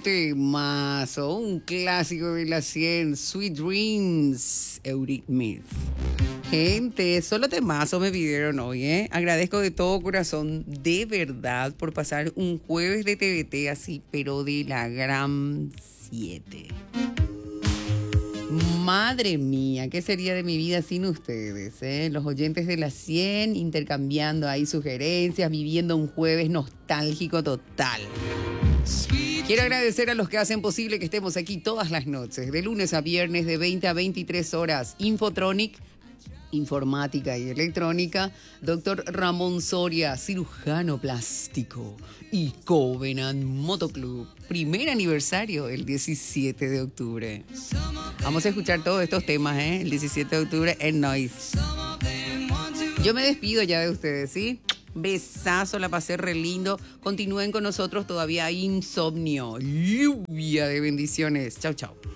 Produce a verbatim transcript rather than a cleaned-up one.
temazo, un clásico de la cien, Sweet Dreams, Eurythmics. Gente, solo temazo me pidieron hoy, ¿eh? Agradezco de todo corazón, de verdad, por pasar un jueves de T V T así, pero de la gran siete. Madre mía, ¿qué sería de mi vida sin ustedes? Eh? Los oyentes de la cien intercambiando ahí sugerencias, viviendo un jueves nostálgico total. Quiero agradecer a los que hacen posible que estemos aquí todas las noches, de lunes a viernes, de veinte a veintitrés horas. Infotronic, informática y electrónica, doctor Ramón Soria, cirujano plástico, y Covenant Motoclub, primer aniversario el diecisiete de octubre. Vamos a escuchar todos estos temas, ¿eh? El diecisiete de octubre en Noise. Yo me despido ya de ustedes, ¿sí? Besazo, la pasé re lindo. Continúen con nosotros, todavía hay insomnio. Lluvia de bendiciones. Chau, chau.